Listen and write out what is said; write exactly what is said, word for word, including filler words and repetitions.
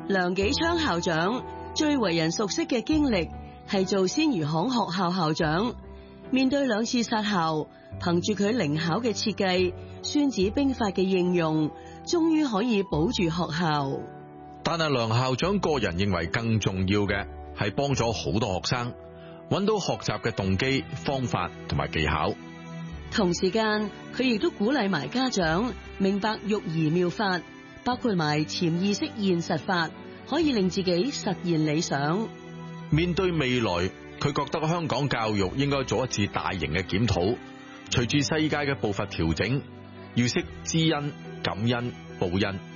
梁紀昌校長最為人熟悉嘅經歷係做鮮魚行學校校長，面對兩次殺校，憑住佢靈巧嘅設計，《孫子兵法》嘅應用，終於可以保住學校。 但係梁校長個人認為更重要嘅係幫咗好多學生揾到學習嘅動機、方法同埋技巧。 同時間，佢亦都鼓勵埋家長明白育兒妙法，包括埋潛意識現實法，可以令自己實現理想。 面對未來，佢覺得香港教育應該做一次大型嘅檢討，隨住世界嘅步伐調整，要識知恩、感恩、報恩。